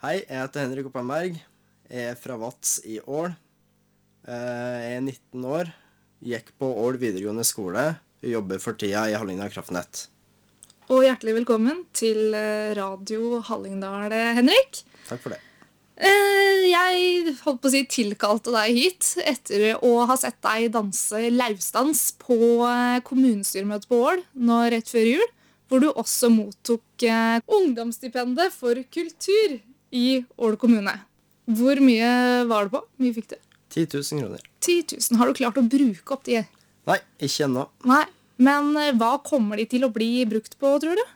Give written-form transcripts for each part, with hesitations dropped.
Hei, jeg heter Henrik Oppenberg. Jeg er fra Vats i Ål. Jeg er 19 år. Gikk på Ål videregående skole. Jeg jobber for tida i Hallingdal Kraftnett. Og hjertelig velkommen til Radio Hallingdal, Henrik. Takk for det. Jeg holdt på å si tilkalte deg hit etter å ha sett deg danse lausdans på kommunestyremøtet på Ål nå rett før jul, hvor du også mottok ungdomsstipendet for kultur i Ål kommune. Hvor mye var det på? Hvor mye fikk du? 10 000 kroner. 10 000. Har du klart å bruke opp de? Nei, ikke ennå. Nei, men hva kommer de til å bli brukt på, tror du?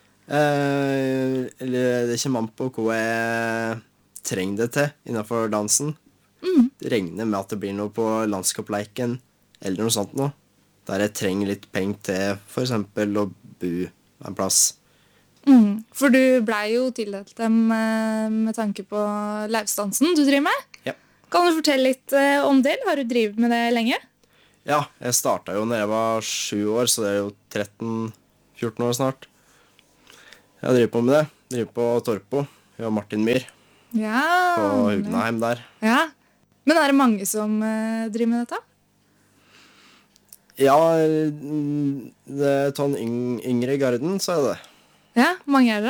Det kommer an på hva jeg trenger det til innenfor dansen. Regner med at det blir noe på landskapsleiken eller noe sånt nå. Der jeg trenger litt penger til for eksempel å bo en plass. For du ble jo tildelt dem med tanke på lausdansen du driver med. Ja. Kan du fortelle litt om det? Har du drevet med det lenge? Ja, jeg startet jo når jeg var 7 år, så det er jo 13-14 år snart. Jeg driver på med det. Driver på Torpo. Jeg og Martin Myhr. Ja. På Hugnaheim der. Ja. Men er det mange som driver med dette? Ja, det er sånn yngre garden, så er det. Ja, mange er det?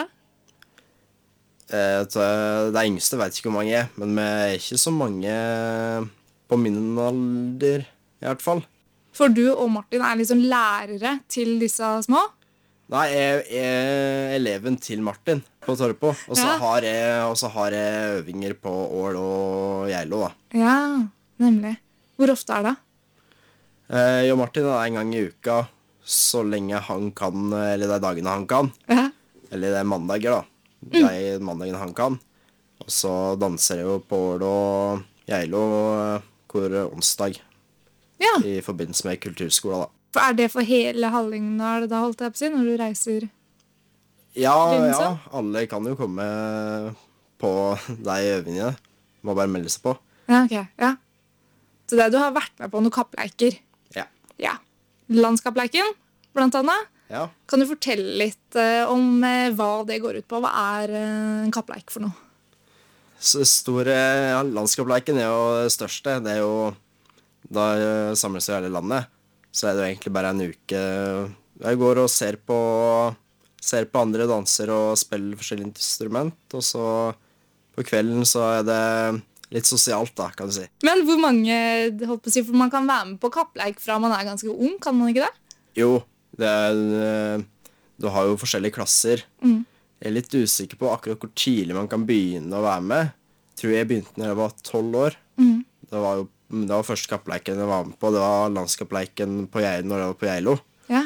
Det yngste vet ikke hvor mange er, men vi er ikke så mange på min alder, i hvert fall. For du og Martin er liksom lærere til disse små? Nei, jeg er eleven til Martin på Torpo, og så har jeg øvinger på Ål og Geilo, da. Ja, nemlig. Hvor ofte er det? Jeg og Martin er en gang i uka, så lenge han kan, eller de dagene han kan. Ja. Eller det er mandager, da. De mandagene han kan. Og så danser jeg jo på Ål og Geilo hver onsdag. Ja. I forbindelse med kulturskolen, da. For er det for hele Hallingdal, da holdt jeg på å si, når du reiser? Ja, alle kan jo komme på de øvingene. Må bare melde seg på. Ja, ok, ja. Så det du har vært med på noen kappleiker? Ja. Ja. Landskapsleiken, blant annet. Ja. Kan du fortelle litt om hva det går ut på? Hva er en kappleik for noe? Så store landskapsleiken er jo det største. Det er jo, da samles jo hele landet. Så er det jo egentlig bare en uke. Jeg går og ser på andre danser og spiller forskjellige instrument. Og så på kvelden så er det litt sosialt, da, kan du si. Men hvor mange, holdt på å si, for man kan være med på kappleik fra man er ganske ung, kan man ikke det? Jo, du har jo forskjellige klasser. Jeg er litt usikker på akkurat hvor tidlig man kan begynne å være med. Jeg tror jeg begynte når jeg var 12 år. Det var første kappleiken jeg var med på. Det var landskapsleiken på Geilo når jeg var på Geilo. Ja.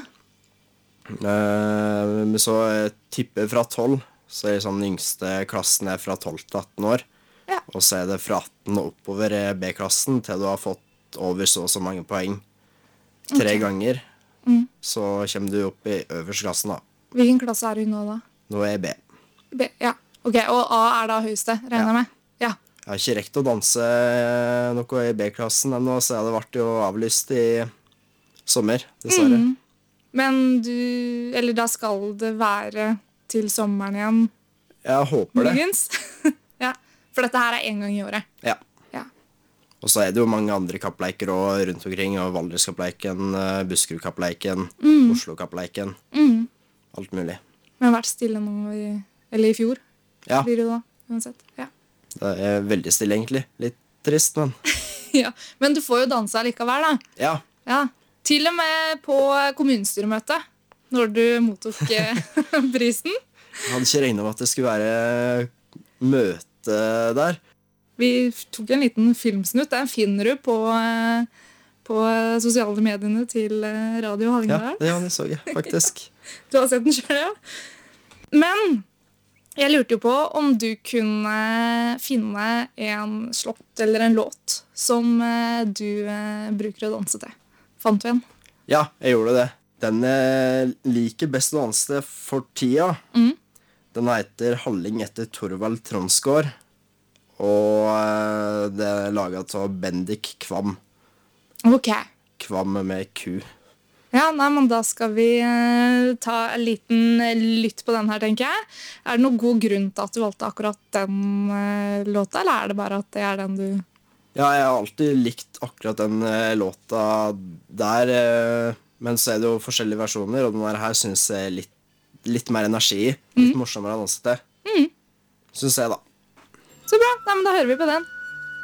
Men så tipper fra 12, så er det sånn den yngste klassen er fra 12 til 18 år. Ja. Og så er det fra 18 og oppover B-klassen til du har fått over så og så mange poeng. 3 ganger. Så kommer du opp i øverste klassen, da. Hvilken klasse er du nå da? Nå er jeg B. B, ja. Ok, og A er da høyeste, regner jeg med? Ja. Jeg har ikke rekt å danse noe i B-klassen ennå, så det ble jo avlyst i sommer, dessverre. Men eller da skal det være til sommeren igjen? Jeg håper det. Muligens. Ja, for dette her er en gang i året. Ja. Ja. Og så er det jo mange andre kappleiker også rundt omkring, og Valdreskappleiken, Buskerudkappleiken, Oslokappleiken, alt mulig. Men vært stille nå eller i fjor, Ja. blir det da, uansett. Ja. Det er veldig stille egentlig. Litt trist, men... Ja, men du får jo danse likevel da. Ja. Ja, til og med på kommunestyremøtet, når du mottok prisen. Jeg hadde ikke regnet med at det skulle være møte der. Vi tok en liten filmsnutt, den finner du på sosiale mediene til Radio Hallingdal. Ja, det så jeg faktisk. Du har sett den selv, ja. Men jeg lurte jo på om du kunne finne en slått eller en låt som du bruker å danse til. Fant du en? Ja, jeg gjorde det. Den jeg liker best å danse til for tida. Den heter Halling etter Torvald Tronsgaard. Og det er laget av Bendik Kvam. Ok. Kvam med Q. Ja, nei, men da skal vi ta en liten lytt på den her, tenker jeg. Er det noen god grunn til at du valgte akkurat den låta, eller er det bare at det er den du... Ja, jeg har alltid likt akkurat den låta der, men så er det jo forskjellige versjoner, og den her synes jeg litt mer energi i. Litt morsommere å danse til. Synes jeg, da. Så bra, nei, men da hører vi på den.